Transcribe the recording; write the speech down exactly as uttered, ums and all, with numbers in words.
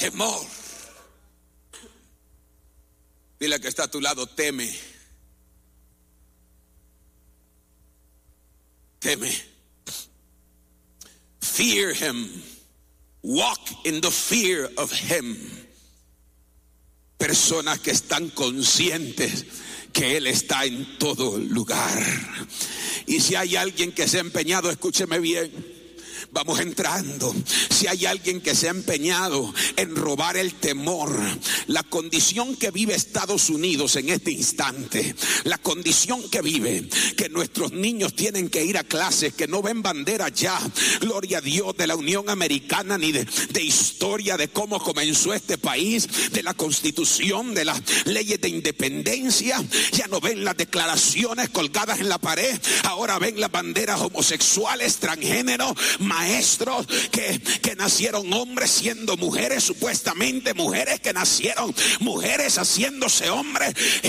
temor. Dile que está a tu lado, teme. Teme. Fear him. Walk in the fear of him. Personas que están conscientes que Él está en todo lugar. Y si hay alguien que se ha empeñado, escúcheme bien, vamos entrando. Si hay alguien que se ha empeñado en robar el temor, la condición que vive Estados Unidos en este instante, la condición que vive, que nuestros niños tienen que ir a clases, que no ven bandera ya, gloria a Dios, de la Unión Americana, ni de, de historia de cómo comenzó este país, de la Constitución, de las leyes de independencia. Ya no ven las declaraciones colgadas en la pared, ahora ven las banderas homosexuales, transgénero, maestros que, que nacieron hombres siendo mujeres, supuestamente mujeres que nacieron mujeres haciéndose hombres.